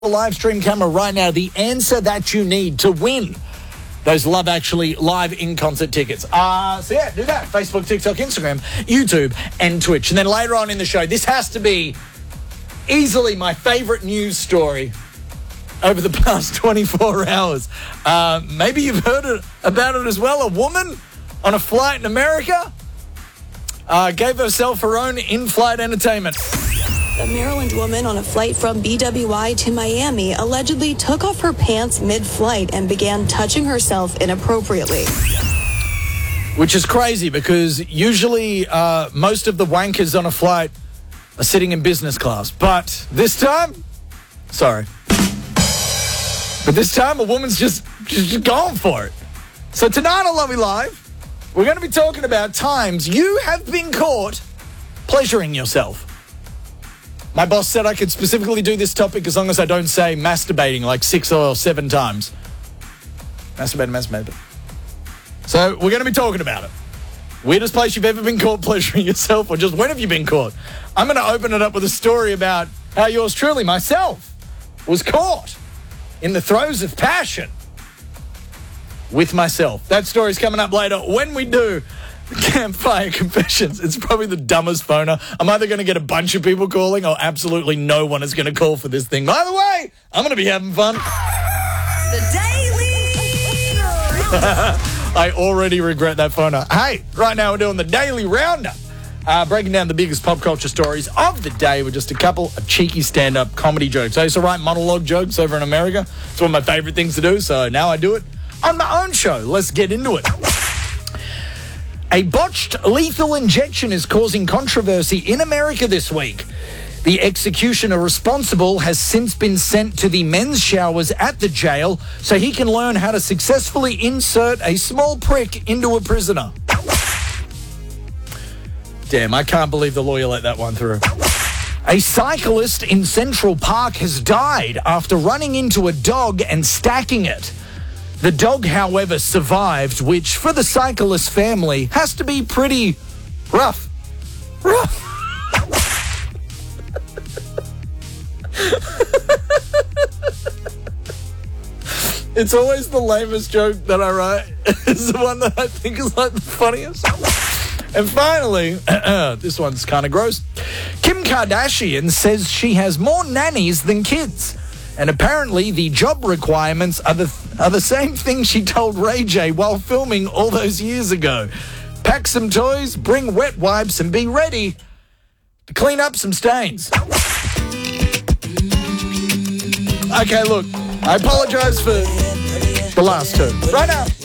live stream camera right now, the answer that you need to win those Love Actually live in-concert tickets. Do that. Facebook, TikTok, Instagram, YouTube, and Twitch. And then later on in the show, this has to be easily my favorite news story over the past 24 hours. Maybe you've heard about it as well. A woman on a flight in America gave herself her own in-flight entertainment. A Maryland woman on a flight from BWI to Miami allegedly took off her pants mid-flight and began touching herself inappropriately. Which is crazy because usually most of the wankers on a flight are sitting in business class. But this time, but this time a woman's just going for it. So tonight on Lovey Live, we're going to be talking about times you have been caught pleasuring yourself. My boss said I could specifically do this topic as long as I don't say masturbating like 6 or 7 times. Masturbating. So we're going to be talking about it. Weirdest place you've ever been caught pleasuring yourself, or just when have you been caught? I'm going to open it up with a story about how yours truly, myself, was caught in the throes of passion with myself. That story's coming up later. When we do, Campfire Confessions. It's probably the dumbest phoner. I'm either going to get a bunch of people calling or absolutely no one is going to call for this thing. By the way, I'm going to be having fun. The Daily Roundup. I already regret that phoner. Hey, right now we're doing the Daily Roundup. Breaking down the biggest pop culture stories of the day with just a couple of cheeky stand-up comedy jokes. I used to write monologue jokes over in America. It's one of my favorite things to do, so now I do it on my own show. Let's get into it. A botched lethal injection is causing controversy in America this week. The executioner responsible has since been sent to the men's showers at the jail so he can learn how to successfully insert a small prick into a prisoner. Damn, I can't believe the lawyer let that one through. A cyclist in Central Park has died after running into a dog and stacking it. The dog, however, survived, which for the cyclist family has to be pretty rough. It's always the lamest joke that I write. It's the one that I think is like the funniest. And finally, this one's kind of gross. Kim Kardashian says she has more nannies than kids. And apparently the job requirements are the same thing she told Ray J while filming all those years ago. Pack some toys, bring wet wipes, and be ready to clean up some stains. Okay, look, I apologize for the last two. Right now.